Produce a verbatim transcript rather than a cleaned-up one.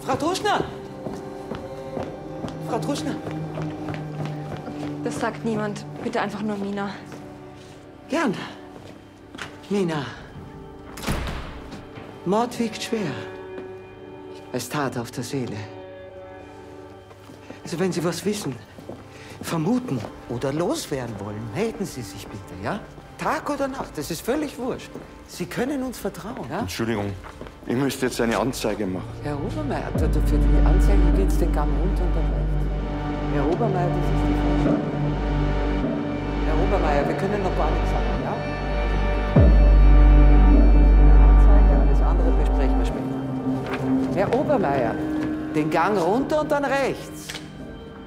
Frau Truschner! Frau Truschner! Das sagt niemand. Bitte einfach nur Mina. Gern. Mina. Mord wiegt schwer. Es tat auf der Seele. Also wenn Sie was wissen, vermuten oder loswerden wollen, melden Sie sich bitte, ja? Tag oder Nacht, das ist völlig wurscht. Sie können uns vertrauen, ja? Entschuldigung, ich müsste jetzt eine Anzeige machen. Herr Obermeier, für die Anzeige geht's den Gang runter und dann rechts. Herr Obermeier, das ist die Frau. Herr Obermeier, wir können noch gar nichts sagen, ja? Anzeige, alles andere besprechen wir später. Herr Obermeier, den Gang runter und dann rechts.